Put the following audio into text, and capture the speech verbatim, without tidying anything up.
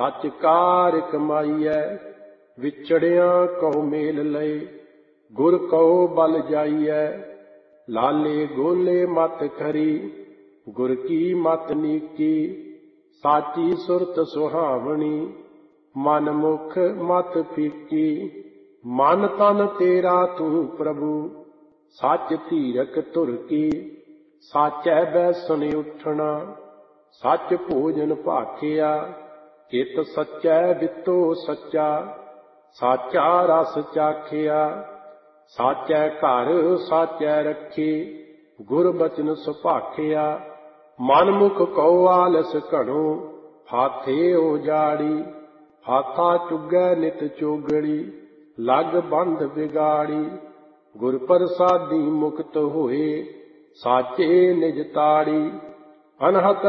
सच car कमाईऐ विछड़िया कौ mail लय। गुर कौ बल जाईऐ लाले गोले मत खरी। गुर की मत नीकी साची सुरत सुहावनी। मन मुख मत फीकी मन तन तेरा तू प्रभु। सच धीरक तुर की साचै बैसन उठना। सच भोजन भाखिया चित सच्चै बितो सच्चा। साचा रस चाखिया साचै घर साचै रखी। गुर बचन सुभाखिया मन मुख कौ आलस घणो। हाथे उजाड़ी हाथा चुगै नित चोगड़ी। लग बंध बिगाड़ी गुर प्रसादी मुक्त होए। साचे निज ताड़ी अनहत